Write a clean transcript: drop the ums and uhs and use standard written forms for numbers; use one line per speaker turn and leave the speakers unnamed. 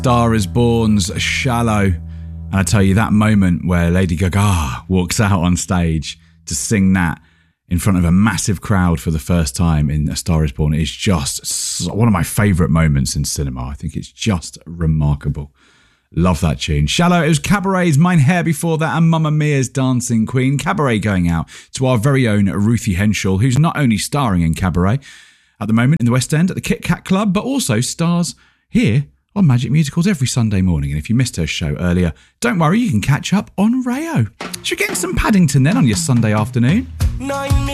Star is Born's Shallow. And I tell you, that moment where Lady Gaga walks out on stage to sing that in front of a massive crowd for the first time in A Star is Born is just one of my favourite moments in cinema. I think it's just remarkable. Love that tune. Shallow, it was Cabaret's Mein Herr before that, and Mamma Mia's Dancing Queen. Cabaret going out to our very own Ruthie Henschel, who's not only starring in Cabaret at the moment in the West End at the Kit Kat Club, but also stars here on Magic Musicals every Sunday morning. And if you missed her show earlier, don't worry, you can catch up on Rayo. Should we get some Paddington then on your Sunday afternoon?